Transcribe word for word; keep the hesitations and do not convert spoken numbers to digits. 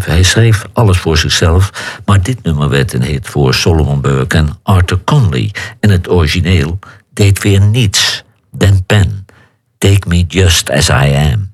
geschreven. Hij schreef alles voor zichzelf, maar dit nummer werd een hit voor Solomon Burke en Arthur Conley. En het origineel deed weer niets. Dan Penn, Take Me Just As I Am.